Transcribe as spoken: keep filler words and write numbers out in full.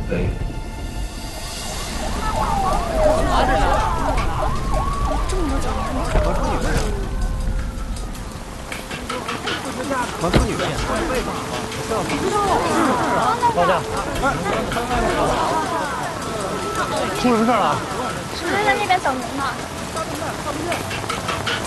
对。 王淑女，老大，出什么事了？ 是不是在那边等人呢？